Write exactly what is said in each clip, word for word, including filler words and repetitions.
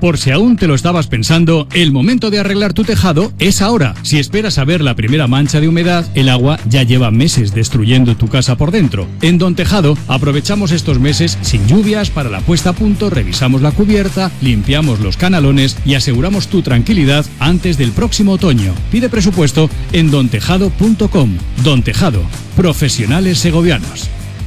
Por si aún te lo estabas pensando, el momento de arreglar tu tejado es ahora. Si esperas a ver la primera mancha de humedad, el agua ya lleva meses destruyendo tu casa por dentro. En Don Tejado aprovechamos estos meses sin lluvias para la puesta a punto, revisamos la cubierta, limpiamos los canalones y aseguramos tu tranquilidad antes del próximo otoño. Pide presupuesto en don tejado punto com. Don Tejado, profesionales segovianos.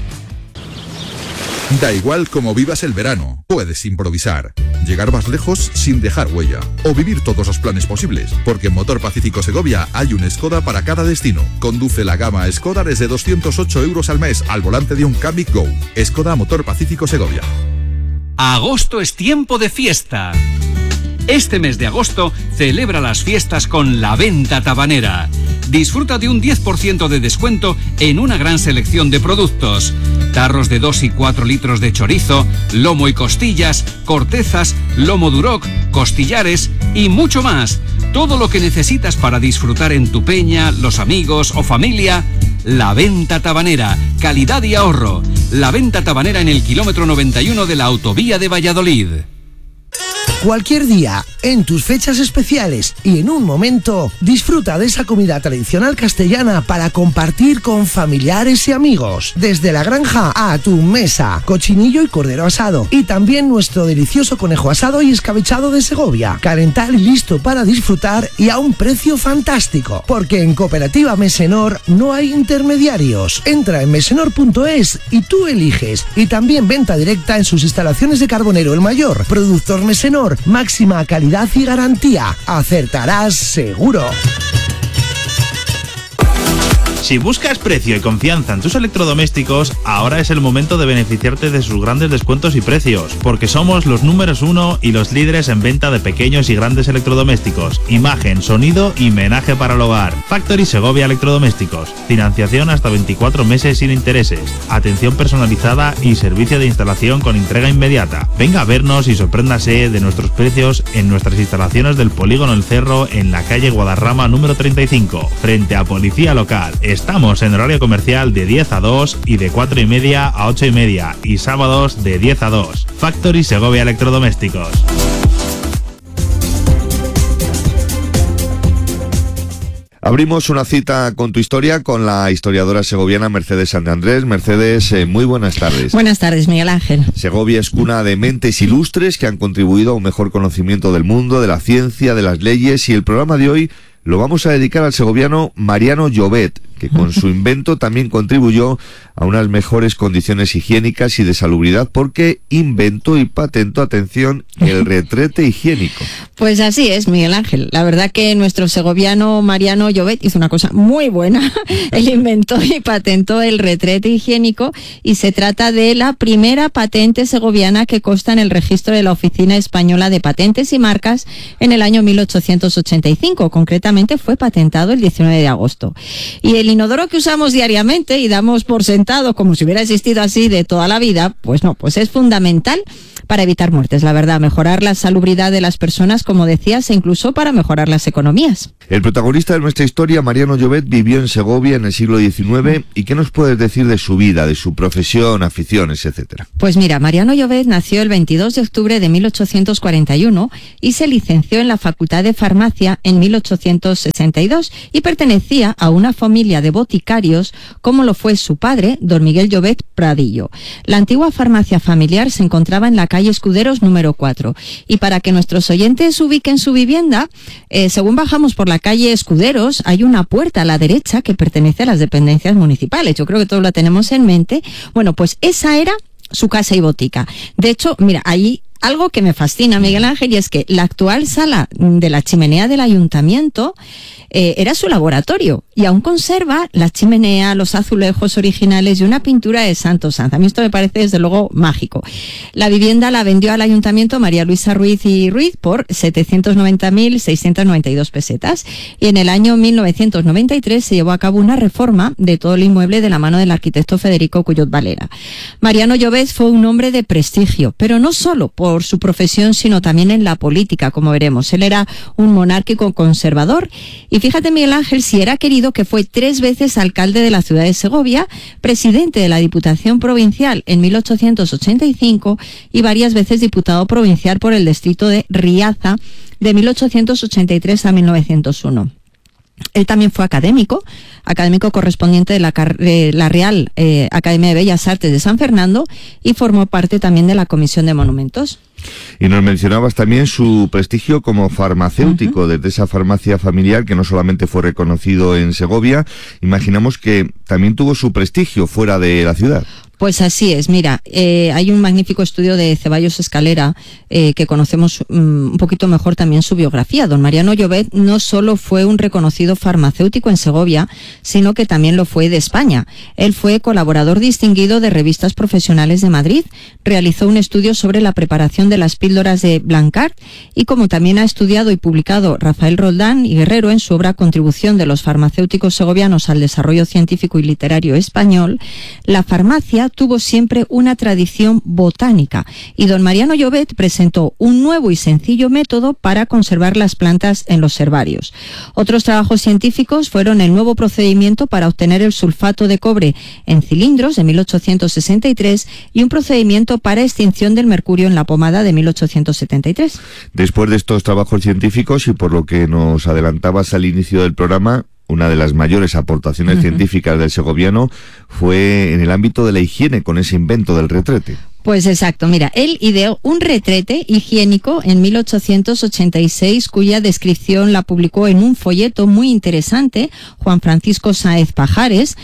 Da igual cómo vivas el verano, puedes improvisar, llegar más lejos sin dejar huella o vivir todos los planes posibles, porque en Motor Pacífico Segovia hay un Skoda para cada destino. Conduce la gama Skoda desde doscientos ocho euros al mes al volante de un Kamiq Go. Skoda Motor Pacífico Segovia. Agosto es tiempo de fiesta. Este mes de agosto celebra las fiestas con La Venta Tabanera. Disfruta de un diez por ciento de descuento en una gran selección de productos. Tarros de dos y cuatro litros de chorizo, lomo y costillas, cortezas, lomo duroc, costillares y mucho más. Todo lo que necesitas para disfrutar en tu peña, los amigos o familia. La Venta Tabanera, calidad y ahorro. La Venta Tabanera en el kilómetro noventa y uno de la autovía de Valladolid. Cualquier día, en tus fechas especiales y en un momento, disfruta de esa comida tradicional castellana para compartir con familiares y amigos. Desde la granja a tu mesa, cochinillo y cordero asado. Y también nuestro delicioso conejo asado y escabechado de Segovia. Calentar y listo para disfrutar y a un precio fantástico. Porque en Cooperativa Mesenor no hay intermediarios. Entra en mesenor punto es y tú eliges. Y también venta directa en sus instalaciones de Carbonero el Mayor. Productor Mesenor. Máxima calidad y garantía. Acertarás seguro. Si buscas precio y confianza en tus electrodomésticos, ahora es el momento de beneficiarte de sus grandes descuentos y precios, porque somos los números uno y los líderes en venta de pequeños y grandes electrodomésticos, imagen, sonido y menaje para el hogar. Factory Segovia Electrodomésticos, financiación hasta veinticuatro meses sin intereses, atención personalizada y servicio de instalación con entrega inmediata. Venga a vernos y sorpréndase de nuestros precios en nuestras instalaciones del Polígono El Cerro en la calle Guadarrama número treinta y cinco, frente a Policía Local. Estamos en horario comercial de diez a dos y de cuatro y media a ocho y media y sábados de diez a dos. Factory Segovia Electrodomésticos. Abrimos una cita con tu historia con la historiadora segoviana Mercedes Santandrés. Mercedes, eh, muy buenas tardes. Buenas tardes, Miguel Ángel. Segovia es cuna de mentes ilustres que han contribuido a un mejor conocimiento del mundo, de la ciencia, de las leyes, y el programa de hoy lo vamos a dedicar al segoviano Mariano Llobet, que con su invento también contribuyó a unas mejores condiciones higiénicas y de salubridad, porque inventó y patentó, atención, el retrete higiénico. Pues así es, Miguel Ángel. La verdad que nuestro segoviano Mariano Llobet hizo una cosa muy buena. Él inventó y patentó el retrete higiénico, y se trata de la primera patente segoviana que consta en el registro de la Oficina Española de Patentes y Marcas en el año mil ochocientos ochenta y cinco. Concretamente fue patentado el diecinueve de agosto. Y el inodoro que usamos diariamente y damos por sentado como si hubiera existido así de toda la vida, pues no, pues es fundamental para evitar muertes, la verdad, mejorar la salubridad de las personas, como decías, e incluso para mejorar las economías. El protagonista de nuestra historia, Mariano Llobet, vivió en Segovia en el siglo diecinueve. ¿Y qué nos puedes decir de su vida, de su profesión, aficiones, etcétera? Pues mira, Mariano Llobet nació el veintidós de octubre de mil ochocientos cuarenta y uno y se licenció en la Facultad de Farmacia en mil ochocientos sesenta y dos y pertenecía a una familia de boticarios, como lo fue su padre, don Miguel Llobet Pradillo. La antigua farmacia familiar se encontraba en la calle Escuderos número cuatro. Y para que nuestros oyentes ubiquen su vivienda, eh, según bajamos por la calle Escuderos, hay una puerta a la derecha que pertenece a las dependencias municipales. Yo creo que todos la tenemos en mente. Bueno, pues esa era su casa y botica. De hecho, mira, ahí algo que me fascina, Miguel Ángel, y es que la actual sala de la chimenea del ayuntamiento eh, era su laboratorio, y aún conserva la chimenea, los azulejos originales y una pintura de Santo Sanz. A mí esto me parece desde luego mágico. La vivienda la vendió al ayuntamiento María Luisa Ruiz y Ruiz por setecientos noventa mil seiscientos noventa y dos pesetas, y en el año mil novecientos noventa y tres se llevó a cabo una reforma de todo el inmueble de la mano del arquitecto Federico Cuyot Valera. Mariano Llobet fue un hombre de prestigio, pero no solo por por su profesión, sino también en la política, como veremos. Él era un monárquico conservador y fíjate, Miguel Ángel, si era querido, que fue tres veces alcalde de la ciudad de Segovia, presidente de la Diputación Provincial en mil ochocientos ochenta y cinco y varias veces diputado provincial por el distrito de Riaza de mil ochocientos ochenta y tres a mil novecientos uno. Él también fue académico, académico correspondiente de la, de la Real eh, Academia de Bellas Artes de San Fernando y formó parte también de la Comisión de Monumentos. Y nos mencionabas también su prestigio como farmacéutico, uh-huh. desde esa farmacia familiar que no solamente fue reconocido en Segovia, imaginamos que también tuvo su prestigio fuera de la ciudad. Pues así es, mira, eh, hay un magnífico estudio de Ceballos Escalera eh, que conocemos um, un poquito mejor también su biografía. Don Mariano Llobet no solo fue un reconocido farmacéutico en Segovia, sino que también lo fue de España. Él fue colaborador distinguido de revistas profesionales de Madrid, realizó un estudio sobre la preparación de las píldoras de Blancard y como también ha estudiado y publicado Rafael Roldán y Guerrero en su obra Contribución de los farmacéuticos segovianos al desarrollo científico y literario español, la farmacia tuvo siempre una tradición botánica y don Mariano Llobet presentó un nuevo y sencillo método para conservar las plantas en los herbarios. Otros trabajos científicos fueron el nuevo procedimiento para obtener el sulfato de cobre en cilindros de mil ochocientos sesenta y tres y un procedimiento para extinción del mercurio en la pomada de mil ochocientos setenta y tres. Después de estos trabajos científicos y por lo que nos adelantabas al inicio del programa, una de las mayores aportaciones uh-huh. científicas del segoviano fue en el ámbito de la higiene con ese invento del retrete. Pues exacto, mira, él ideó un retrete higiénico en mil ochocientos ochenta y seis, cuya descripción la publicó en un folleto muy interesante, Juan Francisco Sáez Pajares,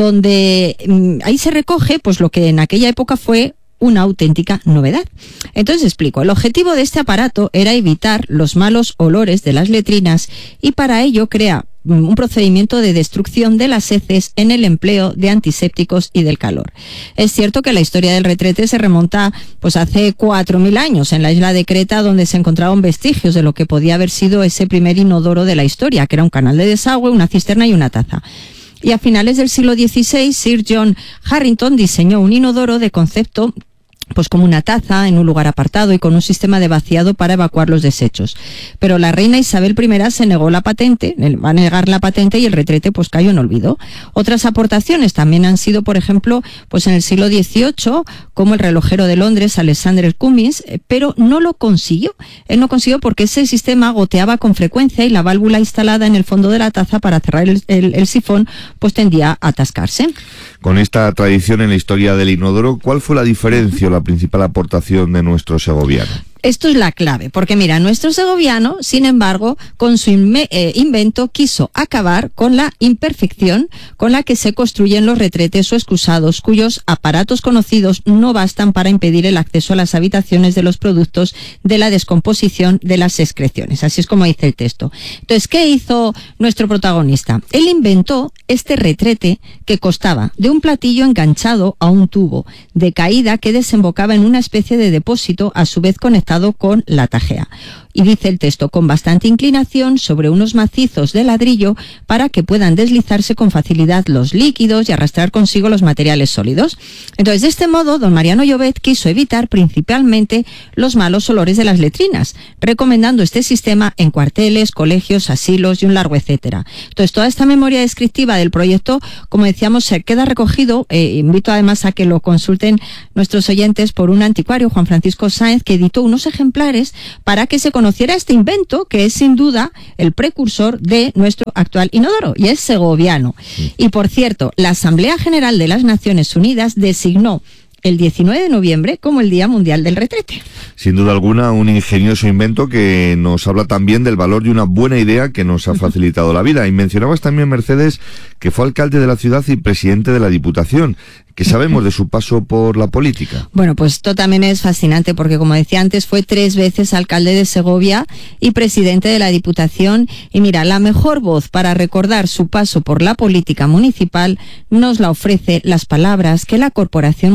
donde mmm, ahí se recoge pues lo que en aquella época fue una auténtica novedad. Entonces explico, el objetivo de este aparato era evitar los malos olores de las letrinas y para ello crea un procedimiento de destrucción de las heces en el empleo de antisépticos y del calor. Es cierto que la historia del retrete se remonta pues hace cuatro mil años en la isla de Creta, donde se encontraban vestigios de lo que podía haber sido ese primer inodoro de la historia, que era un canal de desagüe, una cisterna y una taza. Y a finales del siglo dieciséis, Sir John Harrington diseñó un inodoro de concepto pues como una taza en un lugar apartado y con un sistema de vaciado para evacuar los desechos. Pero la reina Isabel I se negó la patente, va a negar la patente y el retrete pues cayó en olvido. Otras aportaciones también han sido, por ejemplo, pues en el siglo dieciocho, como el relojero de Londres, Alexander Cummins, pero no lo consiguió. Él no consiguió porque ese sistema goteaba con frecuencia y la válvula instalada en el fondo de la taza para cerrar el, el, el sifón pues tendía a atascarse. Con esta tradición en la historia del inodoro, ¿cuál fue la diferencia o la principal aportación de nuestro segoviano? Esto es la clave, porque mira, nuestro segoviano, sin embargo, con su inme, eh, invento quiso acabar con la imperfección con la que se construyen los retretes o excusados, cuyos aparatos conocidos no bastan para impedir el acceso a las habitaciones de los productos de la descomposición de las excreciones. Así es como dice el texto. Entonces, ¿qué hizo nuestro protagonista? Él inventó este retrete que constaba de un platillo enganchado a un tubo de caída que desembocaba en una especie de depósito, a su vez conectado con la tajea. Y dice el texto, con bastante inclinación sobre unos macizos de ladrillo para que puedan deslizarse con facilidad los líquidos y arrastrar consigo los materiales sólidos. Entonces, de este modo, don Mariano Llobet quiso evitar principalmente los malos olores de las letrinas, recomendando este sistema en cuarteles, colegios, asilos y un largo etcétera. Entonces, toda esta memoria descriptiva del proyecto, como decíamos, se queda recogido, eh, invito además a que lo consulten nuestros oyentes, por un anticuario, Juan Francisco Sáenz, que editó unos ejemplares para que se conociera este invento, que es sin duda el precursor de nuestro actual inodoro, y es segoviano. Sí. Y por cierto, la Asamblea General de las Naciones Unidas designó el diecinueve de noviembre como el Día Mundial del Retrete. Sin duda alguna, un ingenioso invento que nos habla también del valor de una buena idea que nos ha facilitado la vida. Y mencionabas también, Mercedes, que fue alcalde de la ciudad y presidente de la Diputación. ¿Qué sabemos de su paso por la política? Bueno, pues esto también es fascinante porque, como decía antes, fue tres veces alcalde de Segovia y presidente de la Diputación. Y mira, la mejor voz para recordar su paso por la política municipal nos la ofrece las palabras que la Corporación Municipal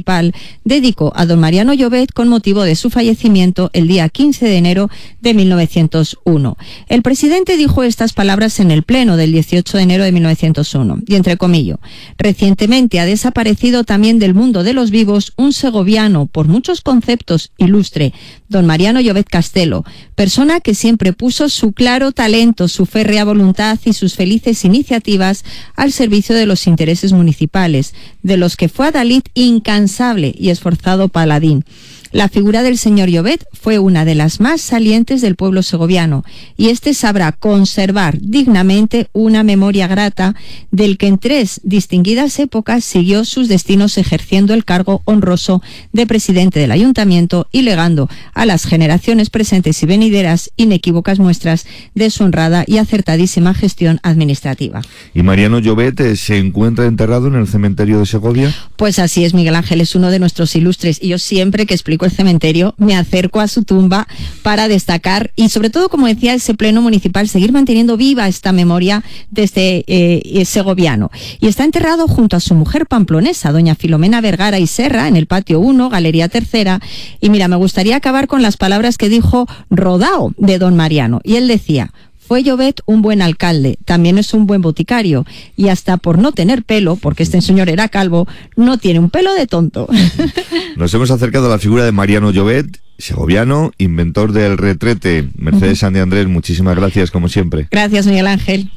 municipal dedicó a don Mariano Llobet con motivo de su fallecimiento el día quince de enero de mil novecientos uno. El presidente dijo estas palabras en el pleno del dieciocho de enero de mil novecientos uno, y entre comillas, recientemente ha desaparecido también del mundo de los vivos un segoviano por muchos conceptos ilustre, don Mariano Llobet Castelo, persona que siempre puso su claro talento, su férrea voluntad y sus felices iniciativas al servicio de los intereses municipales, de los que fue adalid incansable y esforzado paladín. La figura del señor Llobet fue una de las más salientes del pueblo segoviano, y este sabrá conservar dignamente una memoria grata del que en tres distinguidas épocas siguió sus destinos ejerciendo el cargo honroso de presidente del ayuntamiento y legando a las generaciones presentes y venideras inequívocas muestras de su honrada y acertadísima gestión administrativa. ¿Y Mariano Llobet eh, se encuentra enterrado en el cementerio de Segovia? Pues así es, Miguel Ángel, es uno de nuestros ilustres, y yo siempre que explico el cementerio me acerco a su tumba para destacar y sobre todo, como decía ese pleno municipal, seguir manteniendo viva esta memoria de este eh, segoviano. Y está enterrado junto a su mujer pamplonesa, doña Filomena Vergara y Serra, en el patio uno, Galería Tercera. Y mira, me gustaría acabar con las palabras que dijo Rodao de don Mariano, y él decía: fue Llobet un buen alcalde, también es un buen boticario, y hasta por no tener pelo, porque este señor era calvo, no tiene un pelo de tonto. Nos hemos acercado a la figura de Mariano Llobet, segoviano, inventor del retrete. Mercedes San de Andrés, muchísimas gracias, como siempre. Gracias, Miguel Ángel.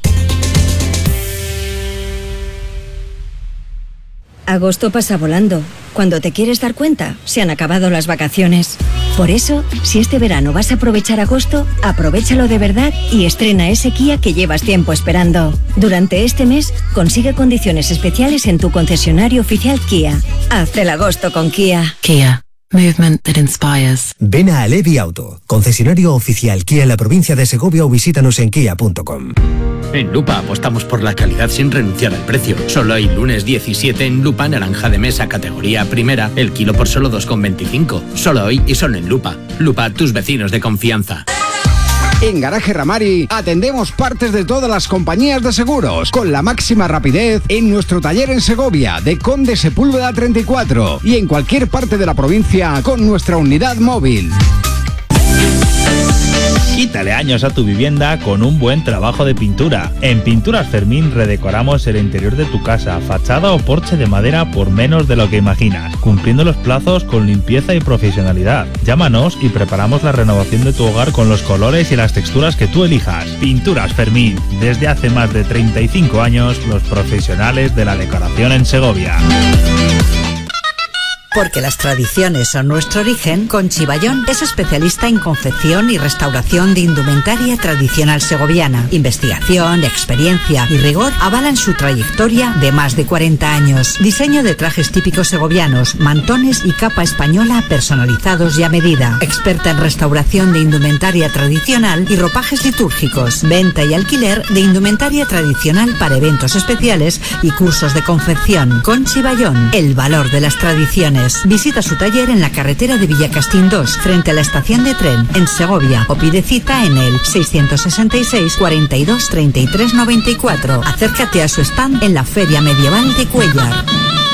Agosto pasa volando. Cuando te quieres dar cuenta, se han acabado las vacaciones. Por eso, si este verano vas a aprovechar agosto, aprovéchalo de verdad y estrena ese Kia que llevas tiempo esperando. Durante este mes, consigue condiciones especiales en tu concesionario oficial Kia. Haz el agosto con Kia. Kia. Movement that inspires. Ven a Alevi Auto, concesionario oficial Kia en la provincia de Segovia, o visítanos en kia punto com. En Lupa apostamos por la calidad sin renunciar al precio. Solo hoy, lunes diecisiete, en Lupa, naranja de mesa categoría primera, el kilo por solo dos con veinticinco. Solo hoy y solo en Lupa. Lupa, tus vecinos de confianza. En Garaje Ramari atendemos partes de todas las compañías de seguros con la máxima rapidez en nuestro taller en Segovia de Conde Sepúlveda treinta y cuatro y en cualquier parte de la provincia con nuestra unidad móvil. Quítale años a tu vivienda con un buen trabajo de pintura. En Pinturas Fermín redecoramos el interior de tu casa, fachada o porche de madera por menos de lo que imaginas, cumpliendo los plazos con limpieza y profesionalidad. Llámanos y preparamos la renovación de tu hogar con los colores y las texturas que tú elijas. Pinturas Fermín, desde hace más de treinta y cinco años, los profesionales de la decoración en Segovia. Porque las tradiciones son nuestro origen, Conchi Bayón es especialista en confección y restauración de indumentaria tradicional segoviana. Investigación, experiencia y rigor avalan su trayectoria de más de cuarenta años. Diseño de trajes típicos segovianos, mantones y capa española personalizados y a medida. Experta en restauración de indumentaria tradicional y ropajes litúrgicos. Venta y alquiler de indumentaria tradicional para eventos especiales y cursos de confección. Conchi Bayón, el valor de las tradiciones. Visita su taller en la carretera de Villacastín dos, frente a la estación de tren, en Segovia, o pide cita en el seiscientos sesenta y seis, cuarenta y dos, treinta y tres noventa y cuatro. Acércate a su stand en la Feria Medieval de Cuéllar.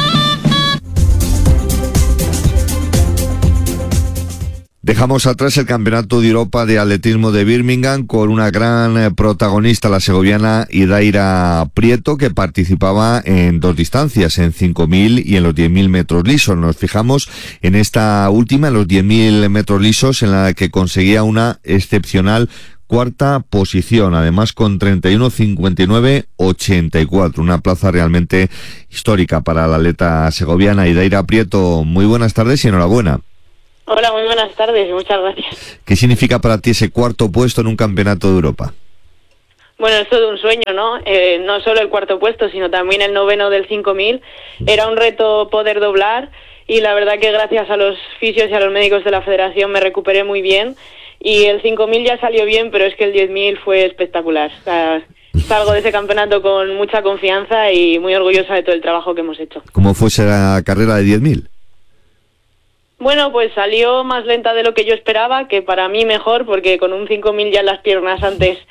Dejamos atrás el Campeonato de Europa de Atletismo de Birmingham con una gran eh, protagonista, la segoviana Idaira Prieto, que participaba en dos distancias, en cinco mil y en los diez mil metros lisos. Nos fijamos en esta última, en los diez mil metros lisos, en la que conseguía una excepcional cuarta posición, además con treinta y uno cincuenta y nueve ochenta y cuatro, una plaza realmente histórica para la atleta segoviana Idaira Prieto. Muy buenas tardes y enhorabuena. Hola, muy buenas tardes, muchas gracias. ¿Qué significa para ti ese cuarto puesto en un campeonato de Europa? Bueno, es todo un sueño, ¿no? Eh, no solo el cuarto puesto, sino también el noveno del cinco mil. Era un reto poder doblar y la verdad que gracias a los fisios y a los médicos de la federación me recuperé muy bien. Y el cinco mil ya salió bien, pero es que el diez mil fue espectacular. O sea, salgo de ese campeonato con mucha confianza y muy orgullosa de todo el trabajo que hemos hecho. ¿Cómo fue esa carrera de diez mil? Bueno, pues salió más lenta de lo que yo esperaba, que para mí mejor, porque con un cinco mil ya en las piernas antes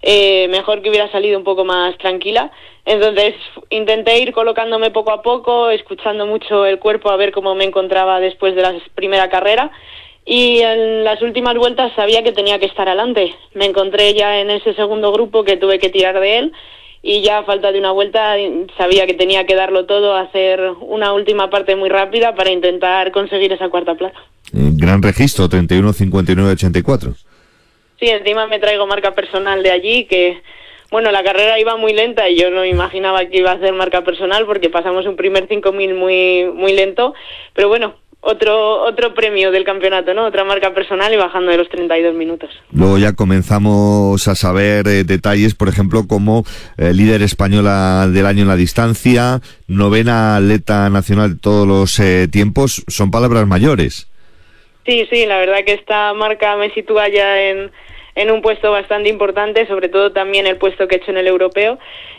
eh, mejor que hubiera salido un poco más tranquila. Entonces intenté ir colocándome poco a poco, escuchando mucho el cuerpo a ver cómo me encontraba después de la primera carrera, y en las últimas vueltas sabía que tenía que estar adelante. Me encontré ya en ese segundo grupo que tuve que tirar de él, y ya a falta de una vuelta sabía que tenía que darlo todo, hacer una última parte muy rápida para intentar conseguir esa cuarta plaza. Gran registro, treinta y uno cincuenta y nueve ochenta y cuatro. Sí, encima me traigo marca personal de allí, que bueno, la carrera iba muy lenta y yo no imaginaba que iba a hacer marca personal porque pasamos un primer cinco mil muy muy lento, pero bueno, otro otro premio del campeonato, ¿no? Otra marca personal y bajando de los treinta y dos minutos. Luego ya comenzamos a saber eh, detalles, por ejemplo, como eh, líder española del año en la distancia, novena atleta nacional de todos los eh, tiempos, son palabras mayores. Sí, sí, la verdad que esta marca me sitúa ya en, en un puesto bastante importante, sobre todo también el puesto que he hecho en el europeo.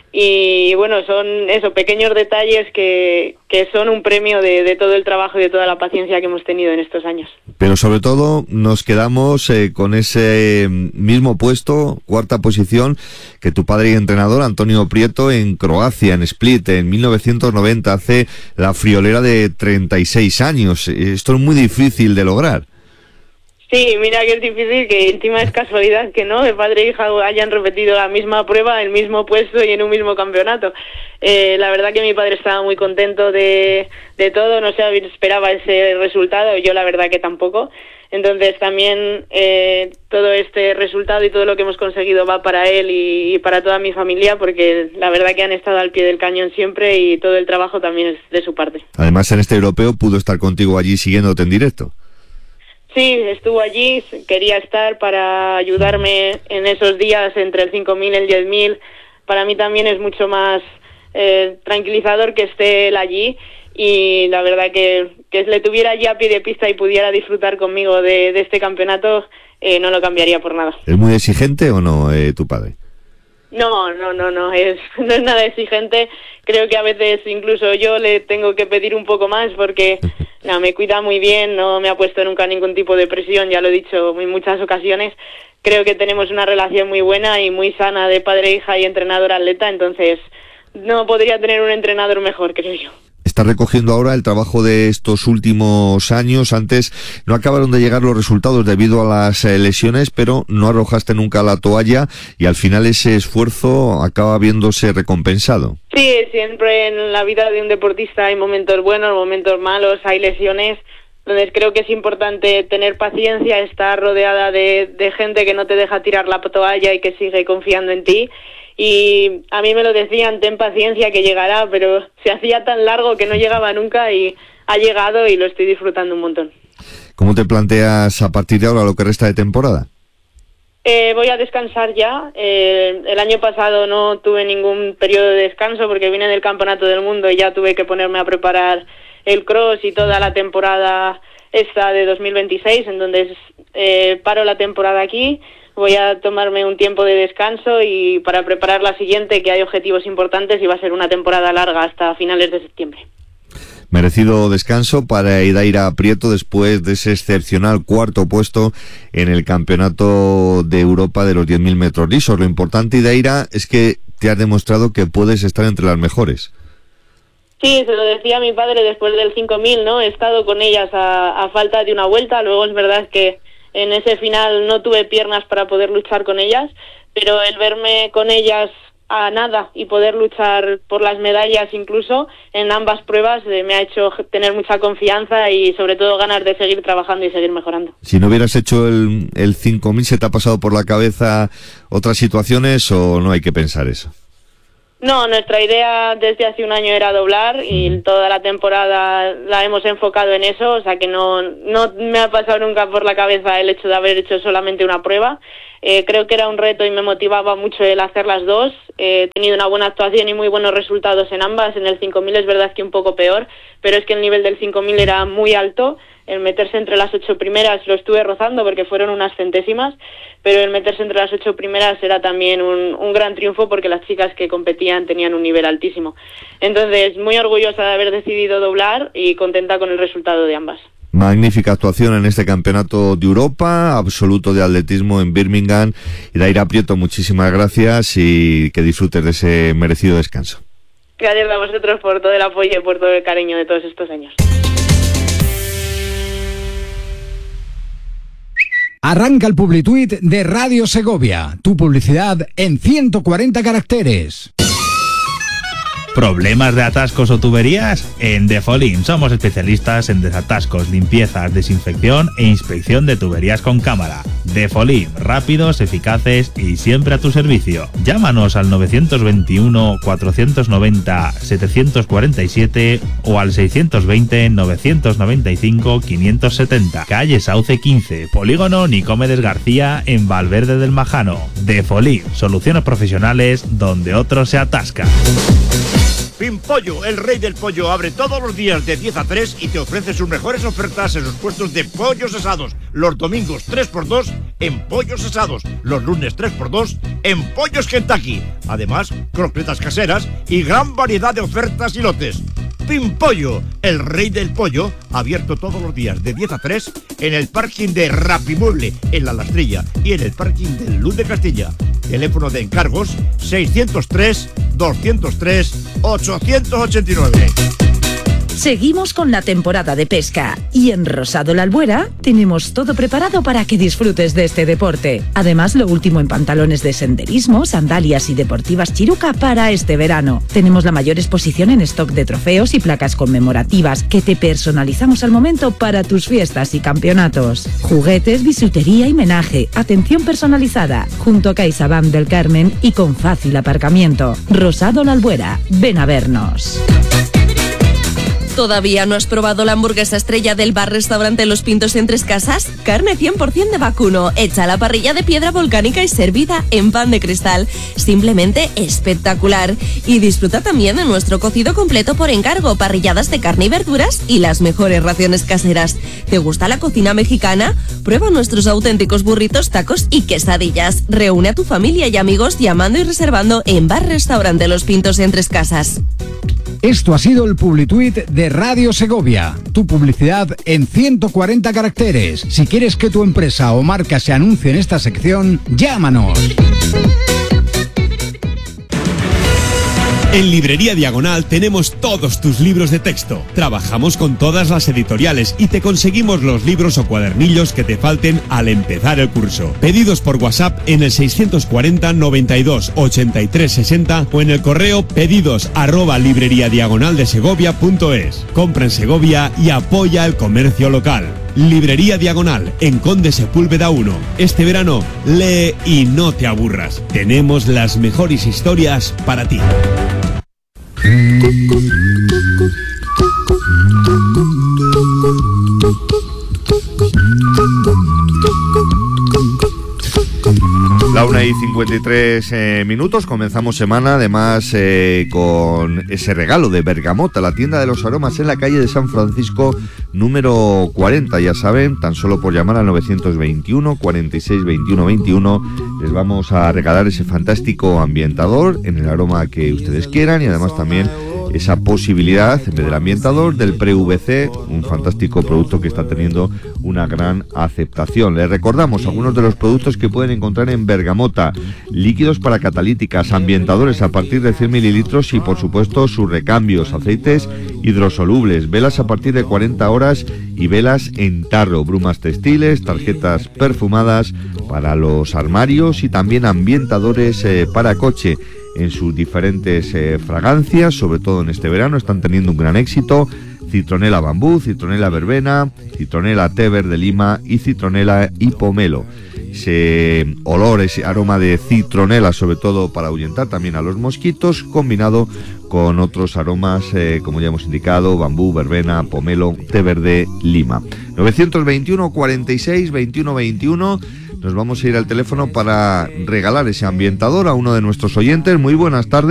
Y bueno, son eso, pequeños detalles que, que son un premio de, de todo el trabajo y de toda la paciencia que hemos tenido en estos años. Pero sobre todo nos quedamos eh, con ese mismo puesto, cuarta posición, que tu padre y entrenador, Antonio Prieto, en Croacia, en Split, en mil novecientos noventa, hace la friolera de treinta y seis años. Esto es muy difícil de lograr. Sí, mira que es difícil, que encima es casualidad que no, el padre e hija hayan repetido la misma prueba, el mismo puesto y en un mismo campeonato. Eh, la verdad que mi padre estaba muy contento de, de todo, no se esperaba ese resultado, yo la verdad que tampoco. Entonces también eh, todo este resultado y todo lo que hemos conseguido va para él y, y para toda mi familia, porque la verdad que han estado al pie del cañón siempre y todo el trabajo también es de su parte. Además, en este europeo pudo estar contigo allí siguiéndote en directo. Sí, estuvo allí, quería estar para ayudarme en esos días entre el cinco mil y el diez mil. Para mí también es mucho más eh, tranquilizador que esté él allí, y la verdad que, que le tuviera allí a pie de pista y pudiera disfrutar conmigo de, de este campeonato, eh, no lo cambiaría por nada. ¿Es muy exigente o no eh, tu padre? No, no, no, no, es, no es nada exigente. Creo que a veces incluso yo le tengo que pedir un poco más porque no, me cuida muy bien, no me ha puesto nunca ningún tipo de presión, ya lo he dicho en muchas ocasiones. Creo que tenemos una relación muy buena y muy sana de padre-hija y entrenador-atleta, entonces no podría tener un entrenador mejor, creo yo. Estás recogiendo ahora el trabajo de estos últimos años. Antes no acabaron de llegar los resultados debido a las eh, lesiones, pero no arrojaste nunca la toalla y al final ese esfuerzo acaba viéndose recompensado. Sí, siempre en la vida de un deportista hay momentos buenos, momentos malos, hay lesiones. Entonces creo que es importante tener paciencia, estar rodeada de, de gente que no te deja tirar la toalla y que sigue confiando en ti. Y a mí me lo decían, ten paciencia que llegará, pero se hacía tan largo que no llegaba nunca y ha llegado y lo estoy disfrutando un montón. ¿Cómo te planteas a partir de ahora lo que resta de temporada? Eh, voy a descansar ya. Eh, el año pasado no tuve ningún periodo de descanso porque vine del Campeonato del Mundo y ya tuve que ponerme a preparar el cross y toda la temporada esta de dos mil veintiséis, entonces eh, paro la temporada aquí. Voy a tomarme un tiempo de descanso y para preparar la siguiente, que hay objetivos importantes y va a ser una temporada larga hasta finales de septiembre. Merecido descanso para Idaira Prieto después de ese excepcional cuarto puesto en el Campeonato de Europa de los diez mil metros lisos. Lo importante, Idaira, es que te has demostrado que puedes estar entre las mejores. Sí, se lo decía a mi padre después del cinco mil, ¿no? He estado con ellas a, a falta de una vuelta, luego es verdad que en ese final no tuve piernas para poder luchar con ellas, pero el verme con ellas a nada y poder luchar por las medallas incluso en ambas pruebas eh, me ha hecho tener mucha confianza y sobre todo ganas de seguir trabajando y seguir mejorando. Si no hubieras hecho el, el cinco mil, ¿se te ha pasado por la cabeza otras situaciones o no hay que pensar eso? No, nuestra idea desde hace un año era doblar y toda la temporada la hemos enfocado en eso, o sea que no, no me ha pasado nunca por la cabeza el hecho de haber hecho solamente una prueba. Eh, creo que era un reto y me motivaba mucho el hacer las dos. Eh, he tenido una buena actuación y muy buenos resultados en ambas. En el cinco mil es verdad que un poco peor, pero es que el nivel del cinco mil era muy alto. El meterse entre las ocho primeras lo estuve rozando porque fueron unas centésimas, pero el meterse entre las ocho primeras era también un, un gran triunfo porque las chicas que competían tenían un nivel altísimo. Entonces, muy orgullosa de haber decidido doblar y contenta con el resultado de ambas. Magnífica actuación en este campeonato de Europa, absoluto de atletismo en Birmingham. Y Daira Prieto, muchísimas gracias y que disfrutes de ese merecido descanso. Gracias a vosotros por todo el apoyo y por todo el cariño de todos estos años. Arranca el Publituit de Radio Segovia, tu publicidad en ciento cuarenta caracteres. ¿Problemas de atascos o tuberías? En Defolim somos especialistas en desatascos, limpiezas, desinfección e inspección de tuberías con cámara. Defolim, rápidos, eficaces y siempre a tu servicio. Llámanos al nueve dos uno, cuatro nueve cero, siete cuatro siete o al seis dos cero, nueve nueve cinco, cinco siete cero. Calle Sauce quince, Polígono Nicomedes García en Valverde del Majano. Defolim, soluciones profesionales donde otros se atascan. Pimpollo, el rey del pollo, abre todos los días de diez a tres y te ofrece sus mejores ofertas en los puestos de pollos asados. Los domingos tres por dos en pollos asados. Los lunes tres por dos en pollos Kentucky. Además, croquetas caseras y gran variedad de ofertas y lotes. Pimpollo, el rey del pollo, abierto todos los días de diez a tres en el parking de Rapimueble, en La Lastrilla, y en el parking de Luz de Castilla. Teléfono de encargos seiscientos tres, doscientos tres, ochocientos ochenta y nueve. Seguimos con la temporada de pesca y en Rosado La Albuera tenemos todo preparado para que disfrutes de este deporte. Además, lo último en pantalones de senderismo, sandalias y deportivas Chiruca para este verano. Tenemos la mayor exposición en stock de trofeos y placas conmemorativas que te personalizamos al momento para tus fiestas y campeonatos. Juguetes, bisutería y menaje, atención personalizada, junto a CaixaBank del Carmen y con fácil aparcamiento. Rosado La Albuera, ven a vernos. ¿Todavía no has probado la hamburguesa estrella del bar-restaurante Los Pintos en Tres Casas? Carne cien por ciento de vacuno, hecha a la parrilla de piedra volcánica y servida en pan de cristal. Simplemente espectacular. Y disfruta también de nuestro cocido completo por encargo, parrilladas de carne y verduras y las mejores raciones caseras. ¿Te gusta la cocina mexicana? Prueba nuestros auténticos burritos, tacos y quesadillas. Reúne a tu familia y amigos llamando y reservando en bar-restaurante Los Pintos en Tres Casas. Esto ha sido el Publituit de Radio Segovia, tu publicidad en ciento cuarenta caracteres. Si quieres que tu empresa o marca se anuncie en esta sección, llámanos. En Librería Diagonal tenemos todos tus libros de texto. Trabajamos con todas las editoriales y te conseguimos los libros o cuadernillos que te falten al empezar el curso. Pedidos por WhatsApp en el seiscientos cuarenta, noventa y dos, ochenta y tres, sesenta o en el correo pedidos arroba libreriadiagonaldesegovia.es. Compra en Segovia y apoya el comercio local. Librería Diagonal, en Conde Sepúlveda uno. Este verano, lee y no te aburras. Tenemos las mejores historias para ti. La una y cincuenta y tres eh, minutos, comenzamos semana además eh, con ese regalo de Bergamota, la tienda de los aromas en la calle de San Francisco número cuarenta, ya saben, tan solo por llamar al novecientos veintiuno, cuarenta y seis, veintiuno, veintiuno, les vamos a regalar ese fantástico ambientador en el aroma que ustedes quieran y además también esa posibilidad, en vez del ambientador, del pre-U V C, un fantástico producto que está teniendo una gran aceptación. Les recordamos algunos de los productos que pueden encontrar en Bergamota: líquidos para catalíticas, ambientadores a partir de cien mililitros y por supuesto sus recambios, aceites hidrosolubles, velas a partir de cuarenta horas y velas en tarro, brumas textiles, tarjetas perfumadas para los armarios y también ambientadores eh, para coche en sus diferentes eh, fragancias, sobre todo en este verano, están teniendo un gran éxito. Citronela bambú, citronela verbena, citronela té verde lima y citronela y pomelo. Ese olor, ese aroma de citronela, sobre todo para ahuyentar también a los mosquitos, combinado con otros aromas, eh, como ya hemos indicado, bambú, verbena, pomelo, té verde, lima. novecientos veintiuno, cuarenta y seis, veintiuno, veintiuno. Nos vamos a ir al teléfono para regalar ese ambientador a uno de nuestros oyentes. Muy buenas tardes.